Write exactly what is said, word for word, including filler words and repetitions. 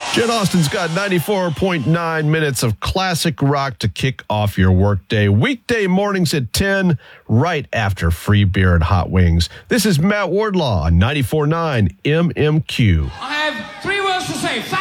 Jen Austen's got ninety-four point nine minutes of classic rock to kick off your workday. Weekday mornings at ten, right after free beer and hot wings. This is Matt Wardlaw on ninety-four point nine M M Q. I have three words to say.